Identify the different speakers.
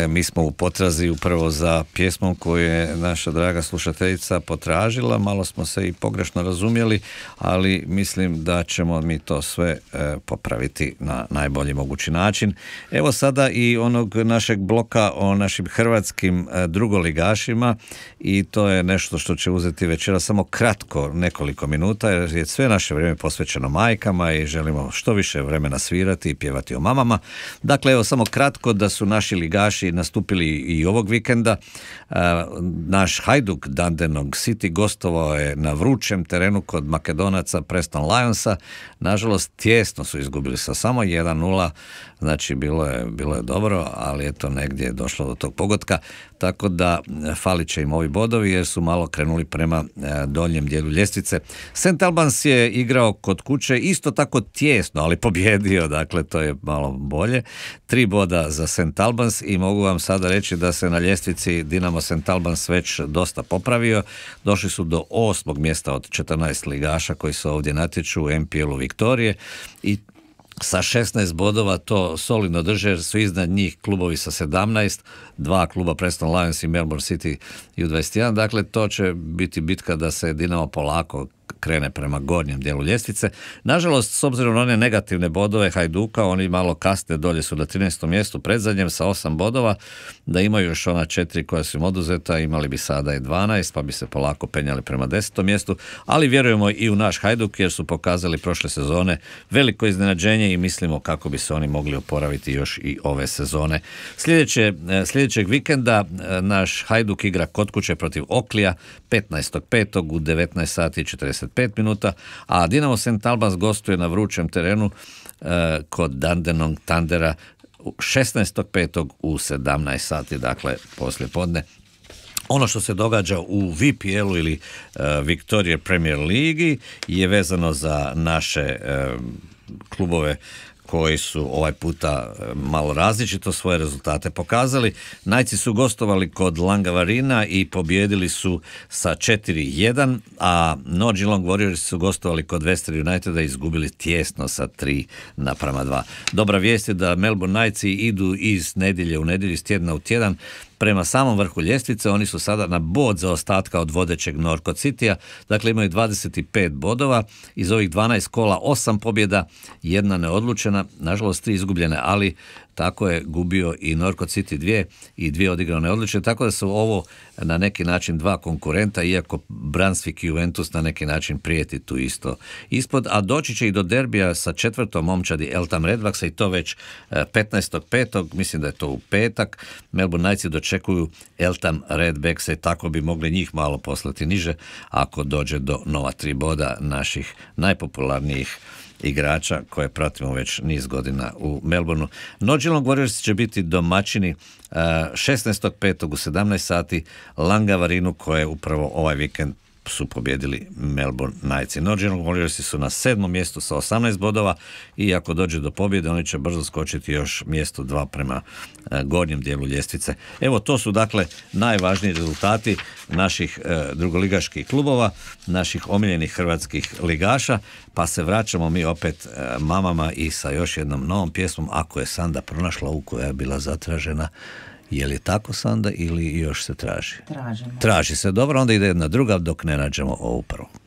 Speaker 1: mi smo u potrazi upravo za pjesmom koju je naša draga slušateljica potražila, malo smo se i pogrešno razumjeli, ali mislim da ćemo mi to sve popraviti na najbolji mogući način. Evo sada i onog našeg bloka o našim hrvatskim drugoligašima, i to je nešto što će uzeti večera samo kratko, nekoliko minuta, jer je sve naše vrijeme posvećeno majkama i želimo što više vremena svirati i pjevati o mamama. Dakle, evo samo kratko da su naši ligaši nastupili i ovog vikenda. Naš Hajduk Dandenong City gostovao je na vrućem terenu kod Makedonaca Preston Lionsa. Nažalost, tijesno su izgubili sa samo 1:0, znači bilo je dobro, ali eto negdje je došlo do tog pogotka, tako da falit će im ovi bodovi jer su malo krenuli prema donjem dijelu ljestvice. St. Albans je igrao kod kuće isto tako tijesno, ali pobjedio, dakle to je malo bolje. 3 boda za St. Albans i mogu vam sada reći da se na ljestvici Dinamo St. Albans već dosta popravio. Došli su do 8. mjesta od 14 ligaša koji se ovdje natječu u MPL-u Viktorije i sa 16 bodova to solidno drže jer su iznad njih klubovi sa 17, 2 kluba Preston Lions i Melbourne City U21, dakle to će biti bitka da se Dinamo polako krene prema gornjem dijelu ljestvice. Nažalost, s obzirom na one negativne bodove Hajduka, oni malo kasne, dolje su na 13. mjestu predzadnjem sa 8 bodova, da imaju još ona 4 koja su im oduzeta, imali bi sada i 12, pa bi se polako penjali prema 10. mjestu, ali vjerujemo i u naš Hajduk jer su pokazali prošle sezone veliko iznenađenje i mislimo kako bi se oni mogli oporaviti još i ove sezone. Sljedećeg vikenda naš Hajduk igra kod kuće protiv Oklija 15.5. u 19 sati i 45 minuta, a Dinamo St. Albans gostuje na vrućem terenu kod Dandenong Thundera 16.5. u 17 sati, dakle poslije podne. Ono što se događa u VPL-u ili Victoria Premier Ligi je vezano za naše klubove koji su ovaj puta malo različito svoje rezultate pokazali. Najci su gostovali kod Langavarina i pobijedili su sa 4:1, a No Geelong Warriors su gostovali kod Western Uniteda i izgubili tijesno sa 3:2. Dobra vijest je da Melbourne Knightsi idu iz nedjelje u nedjelju, iz tjedna u tjedan prema samom vrhu ljestvice. Oni su sada na bod zaostatka od vodećeg Northcote Citya, dakle imaju 25 bodova, iz ovih 12 kola 8 pobjeda, 1 neodlučena, nažalost 3 izgubljene, ali tako je gubio i Northcote City 2 i 2 odigrao neodlučene, tako da su ovo na neki način 2 konkurenta, iako Brunswick i Juventus na neki način prijeti tu isto ispod, a doći će i do derbija sa 4. momčadi Eltham Redbacks i to već 15.5. mislim da je to u petak. Melbourne Knightsi dočekuju Eltham Redbacks i tako bi mogli njih malo poslati niže ako dođe do nova 3 boda naših najpopularnijih igrača koje pratimo već niz godina u Melbourneu. No Geelong Warriors će biti domaćini 16.5. u 17 sati Langavarinu koje upravo ovaj vikend su pobjedili Melbourne Knightsi. No Geelong Warriorsi su na 7. mjestu sa 18 bodova i ako dođe do pobjede oni će brzo skočiti još mjesto 2 prema gornjem dijelu ljestvice. Evo to su dakle najvažniji rezultati naših drugoligaških klubova, naših omiljenih hrvatskih ligaša, pa se vraćamo mi opet mamama i sa još jednom novom pjesmom Ako je Sanda pronašla ovu koja je bila zatražena. Je li tako, Sanda, ili još se traži?
Speaker 2: Tražimo.
Speaker 1: Traži se, dobro, onda ide jedna druga dok ne nađemo ovu prvu.